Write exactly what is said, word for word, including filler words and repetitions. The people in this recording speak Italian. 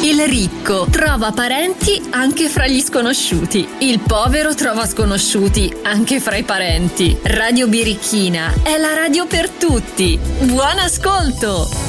Il ricco trova parenti anche fra gli sconosciuti. Il povero trova sconosciuti anche fra i parenti. Radio Birichina è la radio per tutti. Buon ascolto!